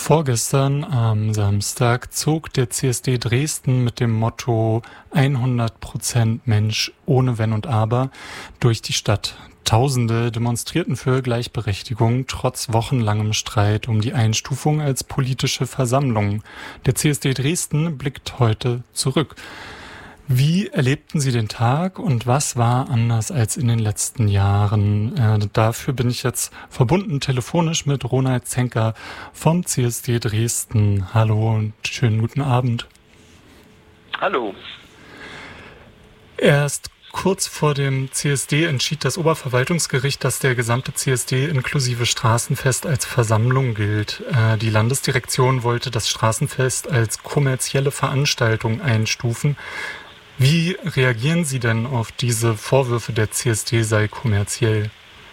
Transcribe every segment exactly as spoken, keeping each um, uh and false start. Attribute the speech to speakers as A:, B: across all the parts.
A: Vorgestern am Samstag zog der C S D Dresden mit dem Motto hundert Prozent Mensch ohne Wenn und Aber durch die Stadt. Tausende demonstrierten für Gleichberechtigung trotz wochenlangem Streit um die Einstufung als politische Versammlung. Der C S D Dresden blickt heute zurück. Wie erlebten Sie den Tag und was war anders als in den letzten Jahren? Äh, dafür bin ich jetzt verbunden telefonisch mit Ronald Zenker vom C S D Dresden. Hallo und schönen guten Abend.
B: Hallo.
A: Erst kurz vor dem C S D entschied das Oberverwaltungsgericht, dass der gesamte C S D inklusive Straßenfest als Versammlung gilt. Äh, die Landesdirektion wollte das Straßenfest als kommerzielle Veranstaltung einstufen. Wie reagieren Sie denn auf diese Vorwürfe, der C S D sei kommerziell?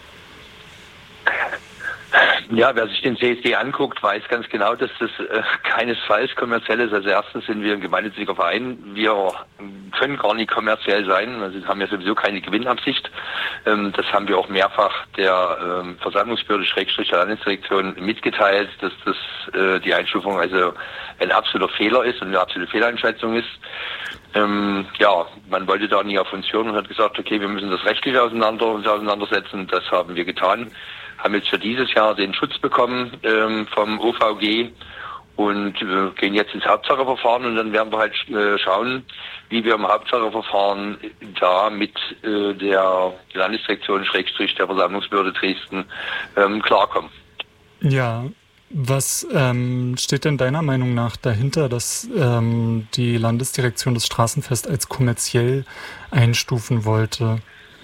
B: Ja, wer sich den C S D anguckt, weiß ganz genau, dass das äh, keinesfalls kommerziell ist. Also erstens sind wir ein gemeinnütziger Verein. Wir können gar nicht kommerziell sein. Also haben ja sowieso keine Gewinnabsicht. Ähm, das haben wir auch mehrfach der ähm, Versammlungsbehörde Schrägstrich der Landesdirektion mitgeteilt, dass das äh, die Einstufung also ein absoluter Fehler ist und eine absolute Fehleinschätzung ist. Ähm, ja, man wollte da nie auf uns hören und hat gesagt, okay, wir müssen das rechtlich auseinander, uns auseinandersetzen. Das haben wir getan. Haben jetzt für dieses Jahr den Schutz bekommen ähm, vom O V G und äh, gehen jetzt ins Hauptsacheverfahren und dann werden wir halt äh, schauen, wie wir im Hauptsacheverfahren da mit äh, der Landesdirektion Schrägstrich der Versammlungsbehörde Dresden ähm, klarkommen.
A: Ja. Was ähm, steht denn deiner Meinung nach dahinter, dass ähm, die Landesdirektion das Straßenfest als kommerziell einstufen wollte?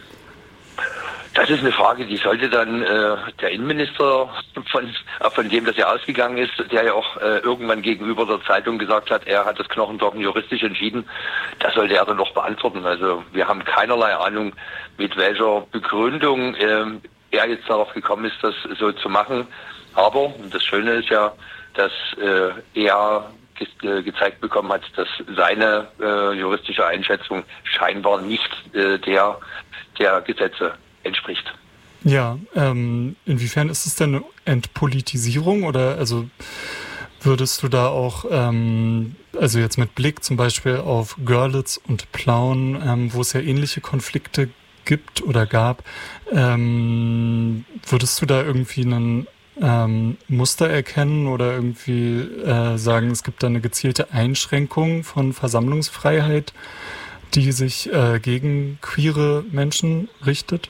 B: Das ist eine Frage, die sollte dann äh, der Innenminister, von, von dem das ja ausgegangen ist, der ja auch äh, irgendwann gegenüber der Zeitung gesagt hat, er hat das knochentrocken juristisch entschieden, das sollte er dann noch beantworten. Also wir haben keinerlei Ahnung, mit welcher Begründung äh, er jetzt darauf gekommen ist, das so zu machen. Aber das Schöne ist ja, dass äh, er ge- gezeigt bekommen hat, dass seine äh, juristische Einschätzung scheinbar nicht äh, der der Gesetze entspricht.
A: Ja, ähm, inwiefern ist es denn eine Entpolitisierung oder also würdest du da auch, ähm, also jetzt mit Blick zum Beispiel auf Görlitz und Plauen, ähm, wo es ja ähnliche Konflikte gibt oder gab, ähm, würdest du da irgendwie einen Ähm, Muster erkennen oder irgendwie äh, sagen, es gibt da eine gezielte Einschränkung von Versammlungsfreiheit, die sich äh, gegen queere Menschen richtet?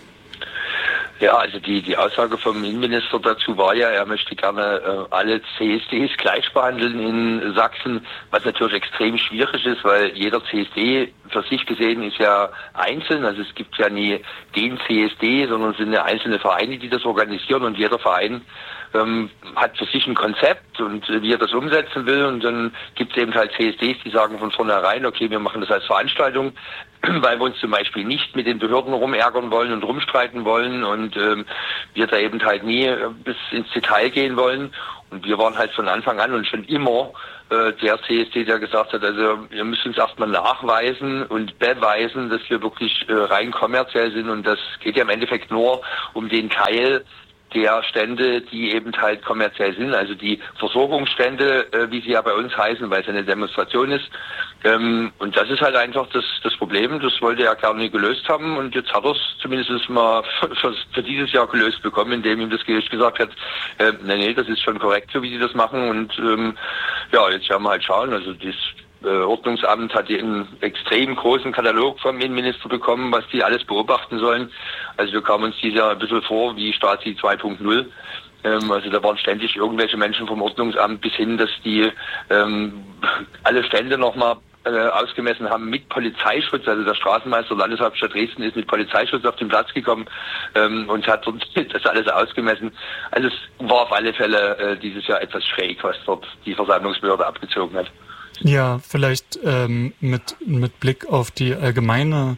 B: Ja, also die die Aussage vom Innenminister dazu war ja, er möchte gerne äh, alle C S Ds gleich behandeln in Sachsen, was natürlich extrem schwierig ist, weil jeder C S D für sich gesehen ist ja einzeln. Also es gibt ja nie den C S D, sondern es sind ja einzelne Vereine, die das organisieren und jeder Verein ähm, hat für sich ein Konzept und äh, wie er das umsetzen will und dann gibt es eben halt C S Ds, die sagen von vornherein, okay, wir machen das als Veranstaltung, weil wir uns zum Beispiel nicht mit den Behörden rumärgern wollen und rumstreiten wollen und ähm, wir da eben halt nie äh, bis ins Detail gehen wollen. Und wir waren halt von Anfang an und schon immer äh, der C S D, der gesagt hat, also wir müssen uns erstmal nachweisen und beweisen, dass wir wirklich äh, rein kommerziell sind und das geht ja im Endeffekt nur um den Teil der Stände, die eben halt kommerziell sind, also die Versorgungsstände, äh, wie sie ja bei uns heißen, weil es eine Demonstration ist. Ähm, und das ist halt einfach das, das Problem, das wollte er gerne gelöst haben und jetzt hat er es zumindest mal für, für dieses Jahr gelöst bekommen, indem ihm das Gericht gesagt hat, äh, nee, nee, das ist schon korrekt, so wie sie das machen und ähm, ja, jetzt werden wir halt schauen, also das Ordnungsamt hat einen extrem großen Katalog vom Innenminister bekommen, was die alles beobachten sollen. Also wir kamen uns dieses Jahr ein bisschen vor wie Stasi zwei Punkt null. Ähm, also da waren ständig irgendwelche Menschen vom Ordnungsamt bis hin, dass die ähm, alle Stände nochmal äh, ausgemessen haben mit Polizeischutz. Also der Straßenmeister Landeshauptstadt Dresden ist mit Polizeischutz auf den Platz gekommen ähm, und hat dort das alles ausgemessen. Also es war auf alle Fälle äh, dieses Jahr etwas schräg, was dort die Versammlungsbehörde abgezogen hat.
A: Ja, vielleicht ähm, mit, mit Blick auf die allgemeine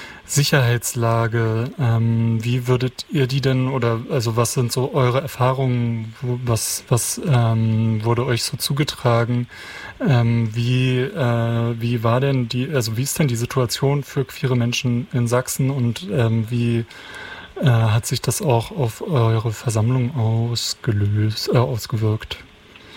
A: Sicherheitslage, ähm, wie würdet ihr die denn, oder also was sind so eure Erfahrungen, was, was ähm, wurde euch so zugetragen, ähm, wie, äh, wie war denn die, also wie ist denn die Situation für queere Menschen in Sachsen und ähm, wie äh, hat sich das auch auf eure Versammlung ausgelöst, äh, ausgewirkt?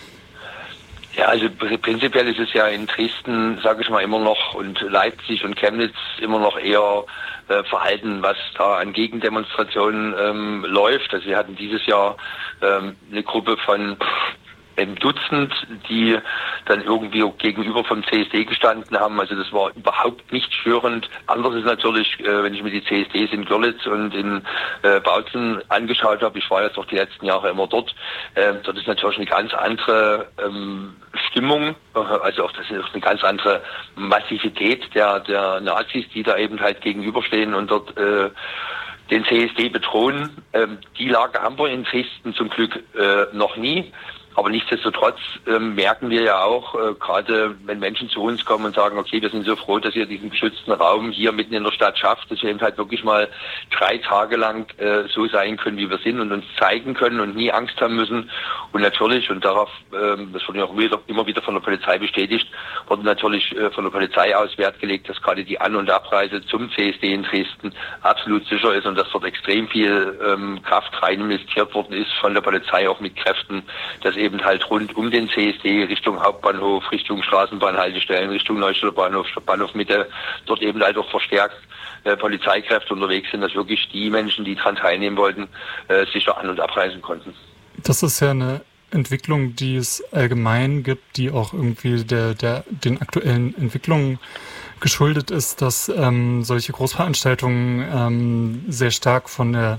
B: Ja, also prinzipiell ist es ja in Dresden, sage ich mal, immer noch und Leipzig und Chemnitz immer noch eher äh, verhalten, was da an Gegendemonstrationen ähm, läuft. Also wir hatten dieses Jahr ähm, eine Gruppe von ein Dutzend, die dann irgendwie gegenüber vom C S D gestanden haben. Also das war überhaupt nicht störend. Anders ist natürlich, äh, wenn ich mir die C S Ds in Görlitz und in äh, Bautzen angeschaut habe, ich war jetzt auch die letzten Jahre immer dort, äh, dort ist natürlich eine ganz andere ähm, Stimmung, also auch das ist eine ganz andere Massivität der, der Nazis, die da eben halt gegenüberstehen und dort äh, den C S D bedrohen. Ähm, die Lage haben wir in Dresden zum Glück äh, noch nie. Aber nichtsdestotrotz ähm, merken wir ja auch, äh, gerade wenn Menschen zu uns kommen und sagen, okay, wir sind so froh, dass ihr diesen geschützten Raum hier mitten in der Stadt schafft, dass wir eben halt wirklich mal drei Tage lang äh, so sein können, wie wir sind und uns zeigen können und nie Angst haben müssen. Und natürlich, und darauf, ähm, das wurde ja auch wieder, immer wieder von der Polizei bestätigt, wurde natürlich äh, von der Polizei aus Wert gelegt, dass gerade die An- und Abreise zum C S D in Dresden absolut sicher ist und dass dort extrem viel ähm, Kraft rein investiert worden ist von der Polizei, auch mit Kräften, dass eben halt rund um den C S D Richtung Hauptbahnhof, Richtung Straßenbahnhaltestellen, Richtung Neustädter Bahnhof, Bahnhof Mitte, dort eben halt auch verstärkt äh, Polizeikräfte unterwegs sind, dass wirklich die Menschen, die daran teilnehmen wollten, äh, sicher an- und abreisen konnten.
A: Das ist ja eine Entwicklung, die es allgemein gibt, die auch irgendwie der, der, den aktuellen Entwicklungen geschuldet ist, dass ähm, solche Großveranstaltungen ähm, sehr stark von der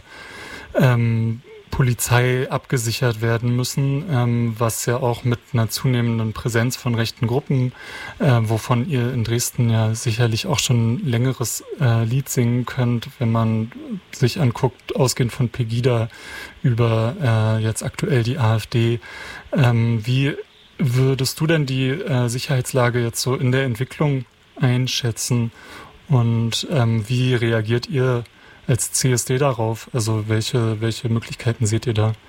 A: ähm, Polizei abgesichert werden müssen, ähm, was ja auch mit einer zunehmenden Präsenz von rechten Gruppen, äh, wovon ihr in Dresden ja sicherlich auch schon ein längeres äh, Lied singen könnt, wenn man sich anguckt, ausgehend von Pegida über äh, jetzt aktuell die AfD. Ähm, wie würdest du denn die äh, Sicherheitslage jetzt so in der Entwicklung einschätzen und ähm, wie reagiert ihr als C S D darauf? Also welche, welche Möglichkeiten seht ihr da?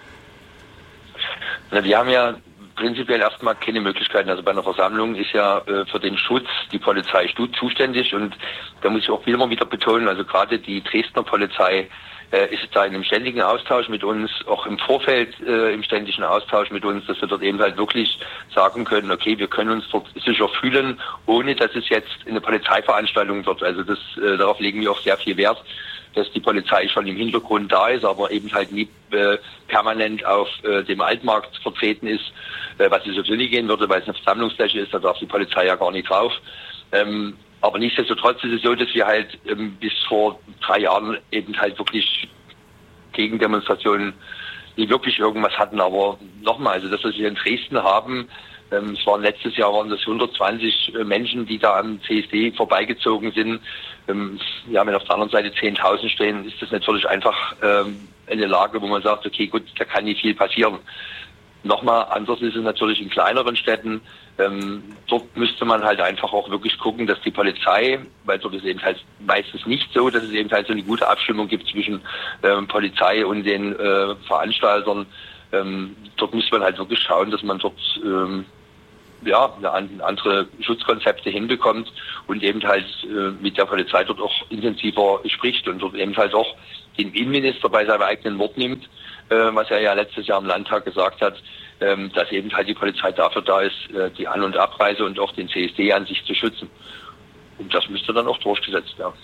B: Na, wir haben ja prinzipiell erstmal keine Möglichkeiten. Also bei einer Versammlung ist ja äh, für den Schutz die Polizei zuständig und da muss ich auch immer wieder betonen, also gerade die Dresdner Polizei äh, ist da in einem ständigen Austausch mit uns, auch im Vorfeld äh, im ständigen Austausch mit uns, dass wir dort eben halt wirklich sagen können, okay, wir können uns dort sicher fühlen, ohne dass es jetzt eine Polizeiveranstaltung wird. Also das, äh, darauf legen wir auch sehr viel Wert, dass die Polizei schon im Hintergrund da ist, aber eben halt nie äh, permanent auf äh, dem Altmarkt vertreten ist, äh, was es sowieso nie gehen würde, weil es eine Versammlungsfläche ist, da darf die Polizei ja gar nicht drauf. Ähm, aber nichtsdestotrotz ist es so, dass wir halt ähm, bis vor drei Jahren eben halt wirklich Gegendemonstrationen nie wirklich irgendwas hatten. Aber nochmal, also das, was wir in Dresden haben, ähm, es waren letztes Jahr waren das hundertzwanzig äh, Menschen, die da am C S D vorbeigezogen sind. Ähm, wir haben ja auf der anderen Seite zehntausend stehen, ist das natürlich einfach ähm, eine Lage, wo man sagt, okay, gut, da kann nicht viel passieren. Nochmal, anders ist es natürlich in kleineren Städten. Ähm, dort müsste man halt einfach auch wirklich gucken, dass die Polizei, weil dort ist eben halt meistens nicht so, dass es eben halt so eine gute Abstimmung gibt zwischen ähm, Polizei und den äh, Veranstaltern. Ähm, dort müsste man halt wirklich schauen, dass man dort ähm, ja, eine andere Schutzkonzepte hinbekommt und eben halt äh, mit der Polizei dort auch intensiver spricht und dort eben halt auch den Innenminister bei seinem eigenen Wort nimmt, äh, was er ja letztes Jahr im Landtag gesagt hat, ähm, dass eben halt die Polizei dafür da ist, äh, die An- und Abreise und auch den C S D an sich zu schützen. Und das müsste dann auch durchgesetzt werden.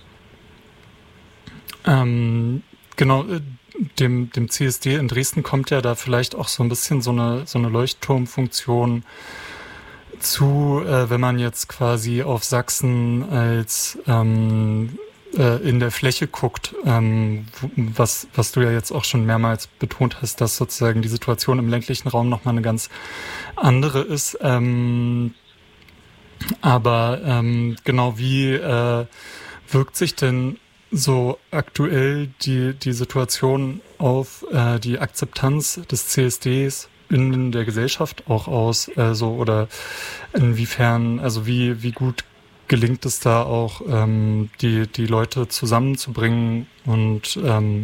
A: Ähm, genau, dem, dem C S D in Dresden kommt ja da vielleicht auch so ein bisschen so eine, so eine Leuchtturmfunktion zu, äh, wenn man jetzt quasi auf Sachsen als ähm, äh, in der Fläche guckt, ähm, was, was du ja jetzt auch schon mehrmals betont hast, dass sozusagen die Situation im ländlichen Raum nochmal eine ganz andere ist. Ähm, aber ähm, genau, wie äh, wirkt sich denn so aktuell die, die Situation auf äh, die Akzeptanz des C S Ds in der Gesellschaft auch aus, also oder inwiefern, also wie wie gut gelingt es da auch, ähm, die die Leute zusammenzubringen und ähm,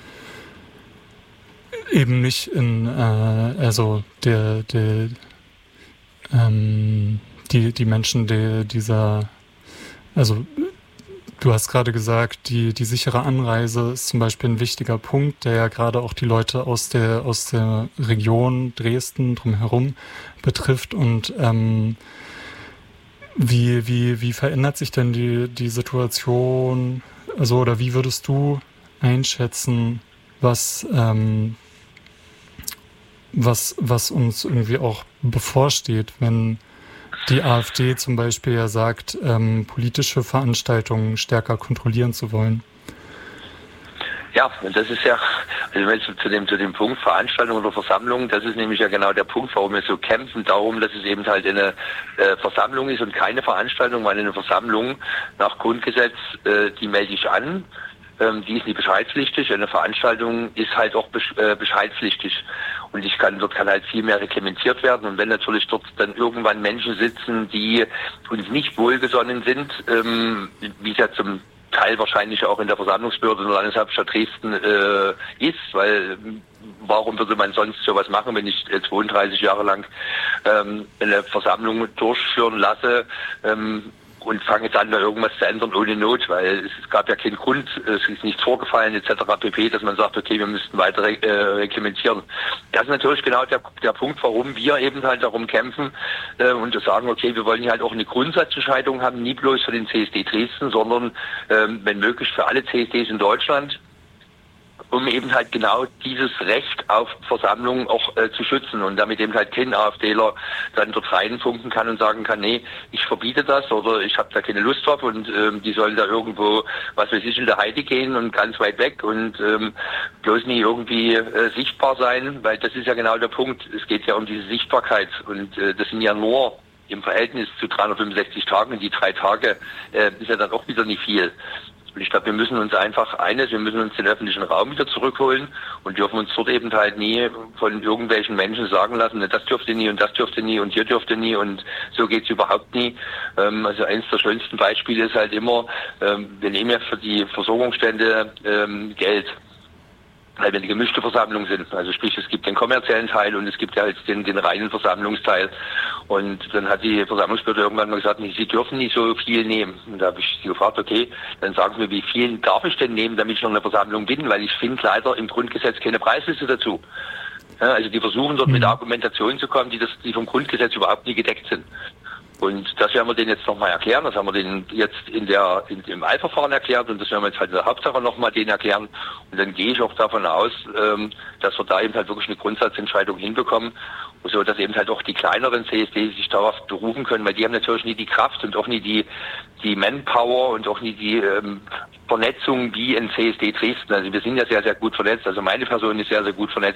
A: eben nicht in, äh, also der der ähm, die die Menschen der dieser, also Du hast gerade gesagt, die, die sichere Anreise ist zum Beispiel ein wichtiger Punkt, der ja gerade auch die Leute aus der, aus der Region Dresden drumherum betrifft. Und ähm, wie, wie, wie verändert sich denn die, die Situation, also oder wie würdest du einschätzen, was, ähm, was, was uns irgendwie auch bevorsteht, wenn die AfD zum Beispiel ja sagt, ähm, politische Veranstaltungen stärker kontrollieren zu wollen?
B: Ja, und das ist ja, also wenn zu dem, zu dem Punkt Veranstaltung oder Versammlung, das ist nämlich ja genau der Punkt, warum wir so kämpfen, darum, dass es eben halt eine äh, Versammlung ist und keine Veranstaltung, weil eine Versammlung nach Grundgesetz, äh, die melde ich an, ähm, die ist nicht bescheidspflichtig, eine Veranstaltung ist halt auch besch äh, bescheidspflichtig. Und ich kann, dort kann halt viel mehr reglementiert werden. Und wenn natürlich dort dann irgendwann Menschen sitzen, die uns nicht wohlgesonnen sind, ähm, wie es ja zum Teil wahrscheinlich auch in der Versammlungsbehörde der Landeshauptstadt Dresden äh, ist, weil warum würde man sonst sowas machen, wenn ich äh, zweiunddreißig Jahre lang ähm, eine Versammlung durchführen lasse, ähm, und fange jetzt an, da irgendwas zu ändern ohne Not, weil es gab ja keinen Grund, es ist nichts vorgefallen et cetera pp., dass man sagt, okay, wir müssten weiter äh, reglementieren. Das ist natürlich genau der, der Punkt, warum wir eben halt darum kämpfen äh, und sagen, okay, wir wollen hier halt auch eine Grundsatzentscheidung haben, nie bloß für den C S D Dresden, sondern ähm, wenn möglich für alle C S Ds in Deutschland, um eben halt genau dieses Recht auf Versammlungen auch äh, zu schützen und damit eben halt kein AfDler dann dort reinfunken kann und sagen kann, nee, ich verbiete das oder ich habe da keine Lust drauf und ähm, die sollen da irgendwo, was weiß ich, in der Heide gehen und ganz weit weg und ähm, bloß nie irgendwie äh, sichtbar sein, weil das ist ja genau der Punkt. Es geht ja um diese Sichtbarkeit und äh, das sind ja nur im Verhältnis zu dreihundertfünfundsechzig Tagen, die drei Tage äh, ist ja dann auch wieder nicht viel. Und ich glaube, wir müssen uns einfach eines, wir müssen uns den öffentlichen Raum wieder zurückholen und dürfen uns dort eben halt nie von irgendwelchen Menschen sagen lassen, das dürft ihr nie und das dürft ihr nie und hier dürft ihr nie und so geht's überhaupt nie. Ähm, also eines der schönsten Beispiele ist halt immer, ähm, wir nehmen ja für die Versorgungsstände ähm, Geld. Weil wir eine gemischte Versammlung sind. Also sprich, es gibt den kommerziellen Teil und es gibt ja jetzt den, den reinen Versammlungsteil. Und dann hat die Versammlungsbehörde irgendwann mal gesagt, sie dürfen nicht so viel nehmen. Und da habe ich sie gefragt, okay, dann sagen Sie mir, wie viel darf ich denn nehmen, damit ich noch eine Versammlung bin? Weil ich finde leider im Grundgesetz keine Preisliste dazu. Ja, also die versuchen dort mit Argumentationen zu kommen, die, das, die vom Grundgesetz überhaupt nie gedeckt sind. Und das werden wir denen jetzt nochmal erklären. Das haben wir denen jetzt in der, in, im Eilverfahren erklärt und das werden wir jetzt halt in der Hauptsache nochmal denen erklären. Und dann gehe ich auch davon aus, ähm, dass wir da eben halt wirklich eine Grundsatzentscheidung hinbekommen, so dass eben halt auch die kleineren C S Ds sich darauf berufen können, weil die haben natürlich nie die Kraft und auch nie die, die Manpower und auch nie die ähm, Vernetzung wie in C S D Dresden. Also wir sind ja sehr, sehr gut vernetzt. Also meine Person ist sehr, sehr gut vernetzt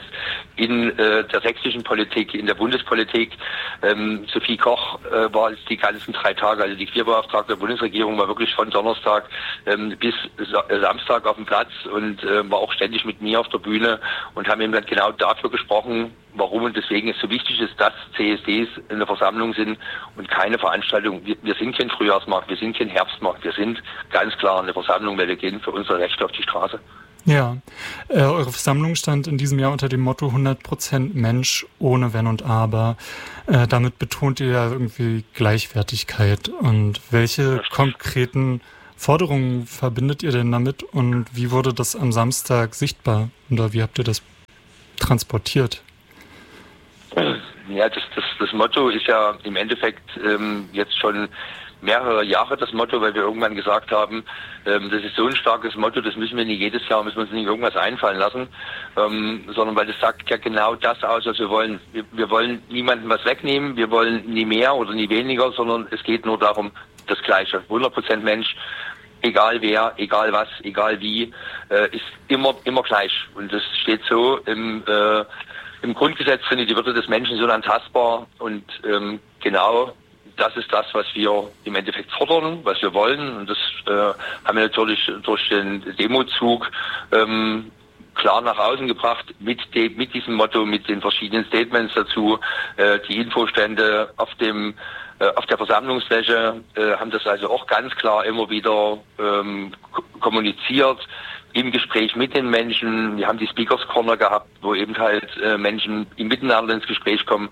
B: in äh, der sächsischen Politik, in der Bundespolitik. Ähm, Sophie Koch äh, war die ganzen drei Tage, also die Queerbeauftragte der Bundesregierung war wirklich von Donnerstag ähm, bis Sa- Samstag auf dem Platz und äh, war auch ständig mit mir auf der Bühne und haben eben dann genau dafür gesprochen, warum und deswegen es so wichtig ist, dass C S Ds in der Versammlung sind und keine Veranstaltung. Wir, wir sind kein Frühjahrsmarkt, wir sind kein Herbstmarkt, wir sind ganz klar eine Versammlung, weil wir gehen für unsere Rechte auf die Straße.
A: Ja, äh, eure Versammlung stand in diesem Jahr unter dem Motto hundert Prozent Mensch ohne Wenn und Aber. Äh, damit betont ihr ja irgendwie Gleichwertigkeit. Und welche konkreten Forderungen verbindet ihr denn damit und wie wurde das am Samstag sichtbar oder wie habt ihr das transportiert?
B: Ja, das, das, das Motto ist ja im Endeffekt ähm, jetzt schon mehrere Jahre das Motto, weil wir irgendwann gesagt haben, ähm, das ist so ein starkes Motto, das müssen wir nicht jedes Jahr, müssen wir uns nicht irgendwas einfallen lassen, ähm, sondern weil das sagt ja genau das aus, was wir wollen. Wir, wir wollen niemandem was wegnehmen, wir wollen nie mehr oder nie weniger, sondern es geht nur darum, das Gleiche. hundert Prozent Mensch, egal wer, egal was, egal wie, äh, ist immer immer gleich. Und das steht so im äh, im Grundgesetz drin, die Würde des Menschen sind unantastbar und ähm, genau das ist das, was wir im Endeffekt fordern, was wir wollen. Und das äh, haben wir natürlich durch den Demozug ähm, klar nach außen gebracht, mit dem, mit diesem Motto, mit den verschiedenen Statements dazu. Äh, die Infostände auf dem äh, auf der Versammlungsfläche äh, haben das also auch ganz klar immer wieder ähm, k- kommuniziert. Im Gespräch mit den Menschen. Wir haben die Speakers Corner gehabt, wo eben halt äh, Menschen im Miteinander ins Gespräch kommen.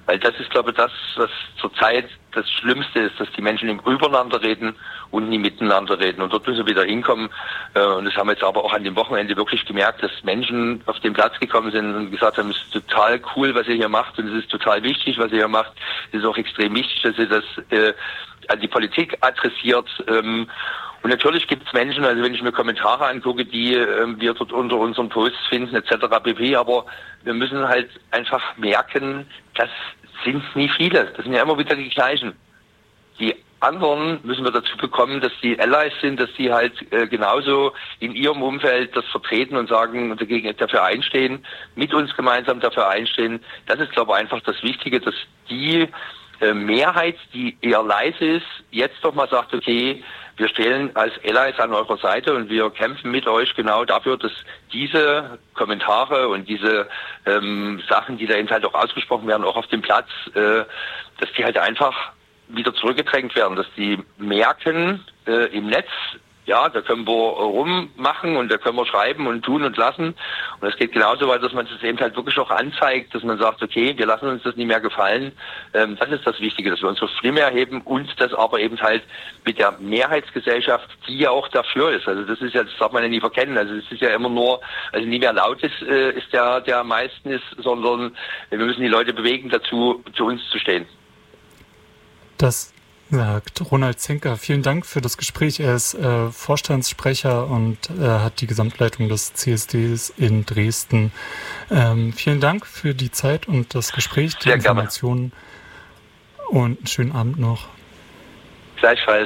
B: Weil das ist, glaube ich, das, was zurzeit das Schlimmste ist, dass die Menschen im Übereinander reden und nie miteinander reden. Und dort müssen wir wieder hinkommen. Und das haben wir jetzt aber auch an dem Wochenende wirklich gemerkt, dass Menschen auf den Platz gekommen sind und gesagt haben, es ist total cool, was ihr hier macht und es ist total wichtig, was ihr hier macht. Es ist auch extrem wichtig, dass ihr das äh, an die Politik adressiert. Ähm, Und natürlich gibt es Menschen, also wenn ich mir Kommentare angucke, die äh, wir dort unter unseren Posts finden, et cetera pp. Aber wir müssen halt einfach merken, das sind nie viele. Das sind ja immer wieder die gleichen. Die anderen müssen wir dazu bekommen, dass die Allies sind, dass die halt äh, genauso in ihrem Umfeld das vertreten und sagen und dagegen dafür einstehen, mit uns gemeinsam dafür einstehen. Das ist, glaube ich, einfach das Wichtige, dass die äh, Mehrheit, die eher leise ist, jetzt doch mal sagt, okay, wir stehen als Allies an eurer Seite und wir kämpfen mit euch genau dafür, dass diese Kommentare und diese ähm, Sachen, die da eben halt auch ausgesprochen werden, auch auf dem Platz, äh, dass die halt einfach wieder zurückgedrängt werden, dass die merken äh, im Netz, ja, da können wir rummachen und da können wir schreiben und tun und lassen. Und es geht genauso weit, dass man es eben halt wirklich auch anzeigt, dass man sagt, okay, wir lassen uns das nicht mehr gefallen. Ähm, das ist das Wichtige, dass wir unsere Stimme erheben und das aber eben halt mit der Mehrheitsgesellschaft, die ja auch dafür ist. Also das ist ja, das darf man ja nie verkennen. Also es ist ja immer nur, also nie wer laut ist, äh, ist der, der am meisten ist, sondern wir müssen die Leute bewegen dazu, zu uns zu stehen.
A: Das sagt Ronald Zenker. Vielen Dank für das Gespräch. Er ist äh, Vorstandssprecher und äh, hat die Gesamtleitung des C S Ds in Dresden. Ähm, vielen Dank für die Zeit und das Gespräch, die
B: Sehr
A: Informationen gerne. Und einen schönen Abend noch.
B: Gleichfalls.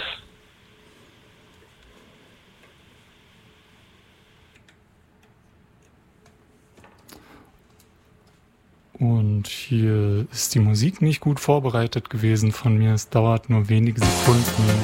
A: Und hier ist die Musik nicht gut vorbereitet gewesen von mir. Es dauert nur wenige Sekunden.